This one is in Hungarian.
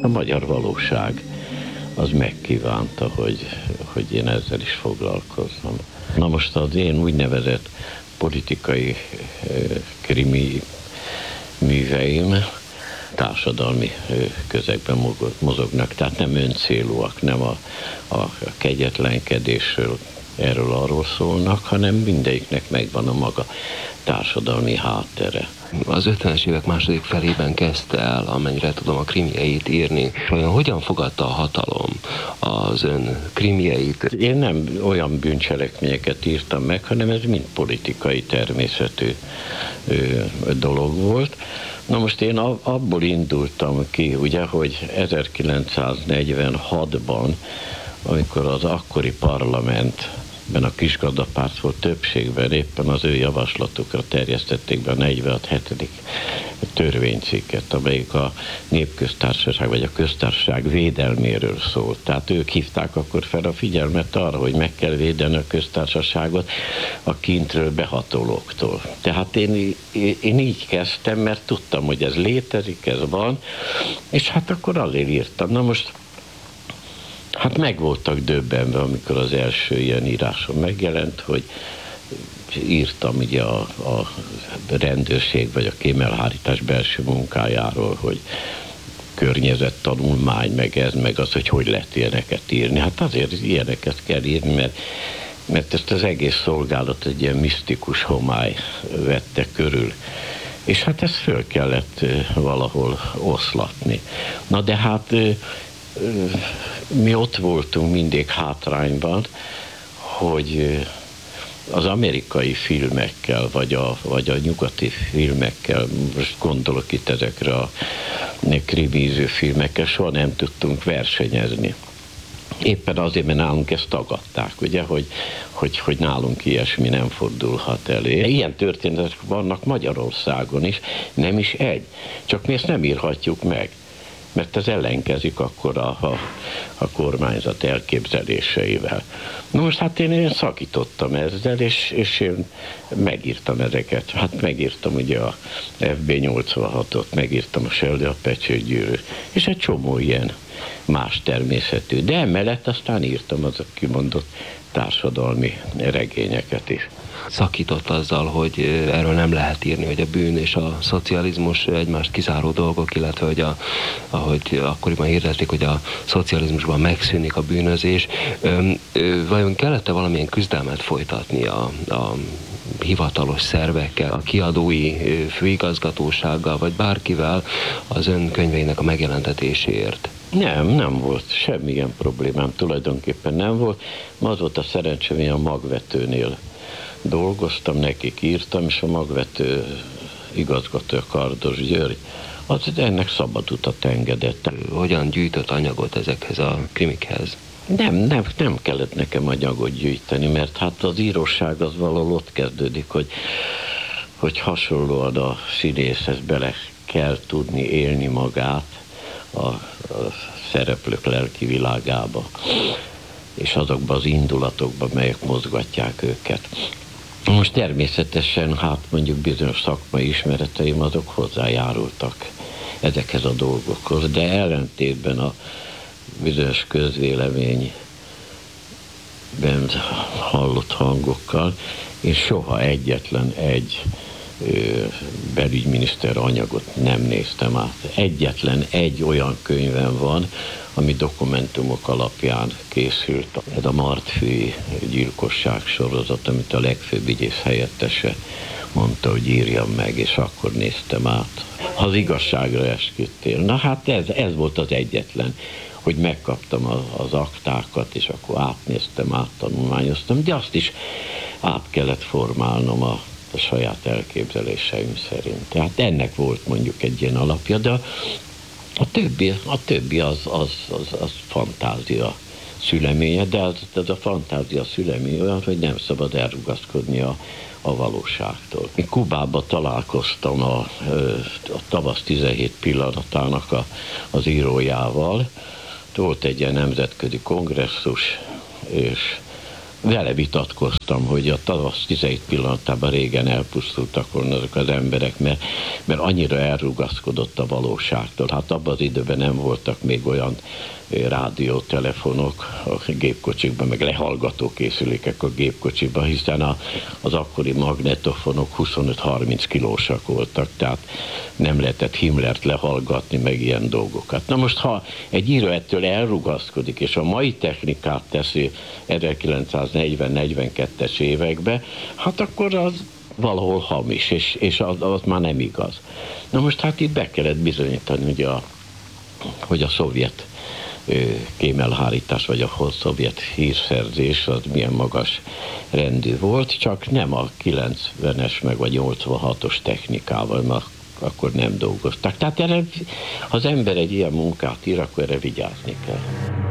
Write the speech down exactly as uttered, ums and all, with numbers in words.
a magyar valóság az megkívánta, hogy, hogy én ezzel is foglalkozzam. Na most az én úgynevezett politikai krimi műveim társadalmi közegben mozognak, tehát nem öncélúak, nem a, a, a kegyetlenkedésről, erről arról szólnak, hanem mindegyiknek megvan a maga társadalmi háttere. Az ötvenes évek második felében kezdte el, amennyire tudom, a krimieit írni. Olyan hogyan fogadta a hatalom az ön krimieit? Én nem olyan bűncselekményeket írtam meg, hanem ez mind politikai természetű ö, dolog volt. Na most én abból indultam ki, ugye, hogy ezerkilencszáznegyvenhatban, amikor az akkori parlamentben a kisgazdapárt volt többségben, éppen az ő javaslatukra terjesztették be a negyvenhat hetedik törvénycikket, amelyik a népköztársaság vagy a köztársaság védelméről szólt. Tehát ők hívták akkor fel a figyelmet arra, hogy meg kell védeni a köztársaságot a kintről behatolóktól. Tehát én, én így kezdtem, mert tudtam, hogy ez létezik, ez van, és hát akkor azért írtam. Na most hát meg voltak döbbenve, amikor az első ilyen írásom megjelent, hogy írtam ugye a, a rendőrség vagy a kémelhárítás belső munkájáról, hogy környezettanulmány, meg ez, meg az, hogy hogy lehet ilyeneket írni. Hát azért ilyeneket kell írni, mert, mert ezt az egész szolgálat egy ilyen misztikus homály vette körül. És hát ezt föl kellett valahol oszlatni. Na de hát mi ott voltunk mindig hátrányban, hogy az amerikai filmekkel, vagy a, vagy a nyugati filmekkel, most gondolok itt ezekre a krimíző filmekkel, soha nem tudtunk versenyezni. Éppen azért, mert nálunk ezt tagadták, ugye, hogy, hogy, hogy nálunk ilyesmi nem fordulhat elő. Ilyen történetek vannak Magyarországon is, nem is egy, csak mi ezt nem írhatjuk meg, mert ez ellenkezik akkor a, a, a kormányzat elképzeléseivel. Na most hát én, én szakítottam ezzel, és, és én megírtam ezeket. Hát megírtam ugye a ef bé nyolcvanhatot, megírtam a Selde a Pecsőgyűrű, és egy csomó ilyen más természetű. De emellett aztán írtam az a kimondott társadalmi regényeket is. Szakított azzal, hogy erről nem lehet írni, hogy a bűn és a szocializmus egymást kizáró dolgok, illetve hogy a, ahogy akkoriban hirdették, hogy a szocializmusban megszűnik a bűnözés. Vajon kellett-e valamilyen küzdelmet folytatni a, a hivatalos szervekkel, a kiadói főigazgatósággal, vagy bárkivel az ön könyveinek a megjelentetéséért? Nem, nem volt. Semmilyen problémám tulajdonképpen nem volt. Az volt a szerencsém, hogy a magvetőnél dolgoztam, nekik írtam, és a magvető igazgató, Kardos György, az ennek szabad utat engedett. Hogyan gyűjtött anyagot ezekhez a krimikhez? Nem, nem, nem kellett nekem anyagot gyűjteni, mert hát az íróság az valahol ott kezdődik, hogy, hogy hasonlóan a színészhez bele kell tudni élni magát a, a szereplők lelki világába, és azokban az indulatokban, melyek mozgatják őket. Most természetesen, hát mondjuk bizonyos szakmai ismereteim azok hozzájárultak ezekhez a dolgokhoz, de ellentétben a bizonyos közvéleményben hallott hangokkal, én soha egyetlen egy ö, belügyminiszter anyagot nem néztem át. Egyetlen egy olyan könyvem van, ami dokumentumok alapján készült. Ez a Martfői gyilkosság sorozat, amit a legfőbb ügyész helyettese mondta, hogy írjam meg, és akkor néztem át. Az igazságra esküdtél. Na hát ez, ez volt az egyetlen, hogy megkaptam az aktákat, és akkor átnéztem, áttanulmányoztam, de azt is át kellett formálnom a, a saját elképzeléseim szerint. Tehát ennek volt mondjuk egy ilyen alapja, de a többi, a többi az, az, az, az fantázia szüleménye, de az, az a fantázia szülemény olyan, hogy nem szabad elrugaszkodni a, a valóságtól. Én Kubában találkoztam a, a tavasz tizenhét pillanatának a, az írójával. Volt egy ilyen nemzetközi kongresszus, és vele vitatkoztam, hogy a tavasz tizenegy pillanatában régen elpusztultak volna azok az emberek, mert, mert annyira elrugaszkodott a valóságtól. Hát abban az időben nem voltak még olyan rádiótelefonok a gépkocsikban, meg lehallgató készülékek a gépkocsikban, hiszen a, az akkori magnetofonok huszonöt-harminc kilósak voltak, tehát nem lehetett Himmlert lehallgatni, meg ilyen dolgokat. Na most, ha egy író ettől elrugaszkodik, és a mai technikát teszi ezerkilencszáznegyven-negyvenkettes évekbe, hát akkor az valahol hamis, és, és az, az már nem igaz. Na most hát itt be kellett bizonyítani, hogy a, hogy a szovjet kémelhárítás, vagy a szovjet hírszerzés az milyen magas rendű volt, csak nem a kilencvenes meg vagy nyolcvanhatos technikával, mert akkor nem dolgoztak. Tehát erre, ha az ember egy ilyen munkát ír, akkor erre vigyázni kell.